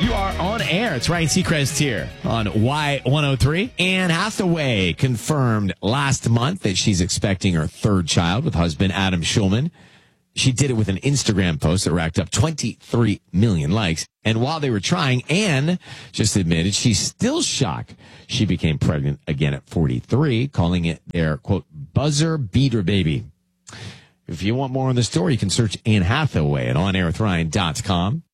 You are on air. It's Ryan Seacrest here on Y103. Anne Hathaway confirmed last month that she's expecting her third child with husband Adam Schulman. She did it with an Instagram post that racked up 23 million likes. And while they were trying, Anne just admitted she's still shocked she became pregnant again at 43, calling it their, quote, buzzer beater baby. If you want more on the story, you can search Anne Hathaway at OnAirWithRyan.com.